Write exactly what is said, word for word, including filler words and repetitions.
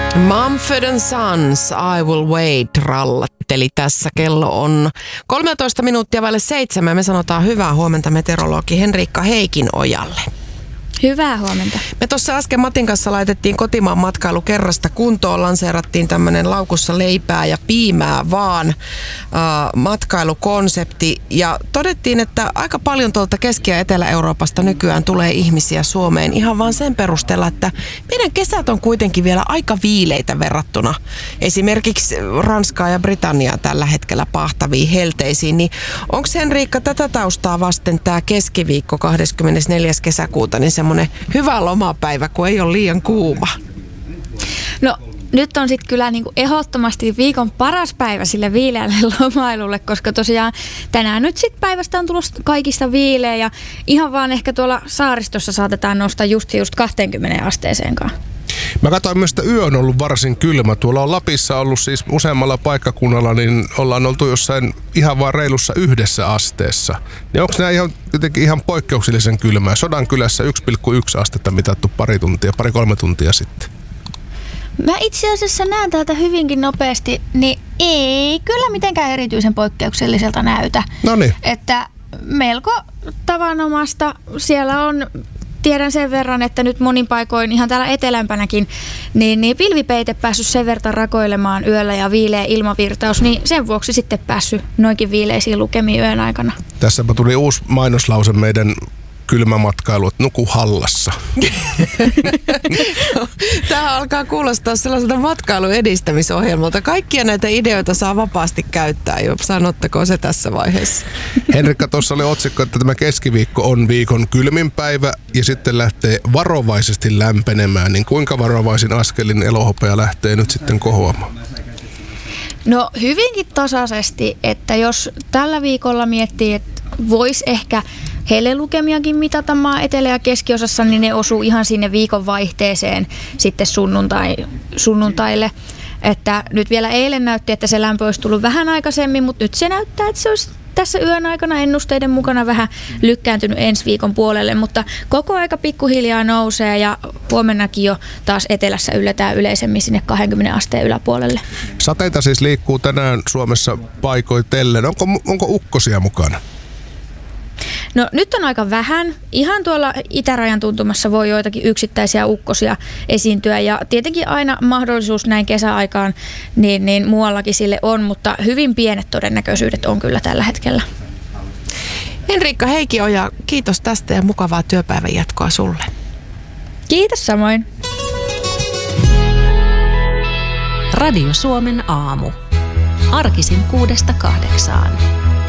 Mumford and Sons, I Will Wait, rallatteli tässä. Kello on kolmetoista minuuttia vaille seitsemän. Me sanotaan hyvää huomenta meteorologi Henriikka Heikinojalle. Hyvää huomenta. Me tuossa äsken Matin kanssa laitettiin kotimaan matkailu kerrasta kuntoon. Lanseerattiin tämmöinen laukussa leipää ja piimää vaan äh, matkailukonsepti. Ja todettiin, että aika paljon tuolta Keski- ja Etelä-Euroopasta nykyään tulee ihmisiä Suomeen ihan vaan sen perusteella, että meidän kesät on kuitenkin vielä aika viileitä verrattuna esimerkiksi Ranskaa ja Britanniaa tällä hetkellä pahtaviin helteisiin. Niin onko Henriikka tätä taustaa vasten tämä keskiviikko kahdeskymmenesneljäs kesäkuuta niin semmoinen hyvä lomapäivä, kun ei ole liian kuuma? No nyt on sitten kyllä niinku ehdottomasti viikon paras päivä sille viileälle lomailulle, koska tosiaan tänään nyt sitten päivästä on tullut kaikista viileä ja ihan vaan ehkä tuolla saaristossa saatetaan nostaa just just kaksikymmentä asteeseenkaan. Mä katsoin myös, että yö on ollut varsin kylmä. Tuolla on Lapissa ollut siis useammalla paikkakunnalla, niin ollaan oltu jossain ihan vaan reilussa yhdessä asteessa. Niin onko nämä ihan, jotenkin ihan poikkeuksellisen kylmää? Sodankylässä yksi pilkku yksi astetta mitattu pari tuntia, pari kolme tuntia sitten. Mä itse asiassa näen täältä hyvinkin nopeasti, niin ei kyllä mitenkään erityisen poikkeukselliselta näytä. Noniin. Että melko tavanomasta siellä on. Tiedän sen verran, että nyt monin paikoin ihan täällä etelämpänäkin, niin, niin pilvipeite päässyt sen verran rakoilemaan yöllä ja viileä ilmavirtaus, niin sen vuoksi sitten päässyt noinkin viileisiin lukemiin yön aikana. Tässäpä tuli uusi mainoslause meidän kylmämatkailu, että nuku hallassa. Tämä alkaa kuulostaa sellaiselta matkailun edistämisohjelmalta. Kaikkia näitä ideoita saa vapaasti käyttää jo. Sanotteko se tässä vaiheessa? Henrikka, tuossa oli otsikko, että tämä keskiviikko on viikon kylmin päivä ja sitten lähtee varovaisesti lämpenemään. Niin kuinka varovaisin askelin elohopea lähtee nyt sitten kohoamaan? No hyvinkin tasaisesti, että jos tällä viikolla miettii, että voisi ehkä helelukemiakin mitata maa etelä- ja keskiosassa, niin ne osuu ihan sinne viikon vaihteeseen sitten sunnuntai, sunnuntaille. Että nyt vielä eilen näytti, että se lämpö olisi tullut vähän aikaisemmin, mutta nyt se näyttää, että se olisi tässä yön aikana ennusteiden mukana vähän lykkääntynyt ensi viikon puolelle, mutta koko aika pikkuhiljaa nousee ja huomennakin jo taas etelässä ylletään yleisemmin sinne kaksikymmentä asteen yläpuolelle. Sateita siis liikkuu tänään Suomessa paikoitellen. Onko, onko ukkosia mukana? No nyt on aika vähän. Ihan tuolla itärajan tuntumassa voi joitakin yksittäisiä ukkosia esiintyä ja tietenkin aina mahdollisuus näin kesäaikaan niin, niin muuallakin sille on, mutta hyvin pienet todennäköisyydet on kyllä tällä hetkellä. Henriikka Heikinoja, kiitos tästä ja mukavaa työpäivän jatkoa sulle. Kiitos samoin. Radio Suomen aamu. Arkisin kuudesta kahdeksaan.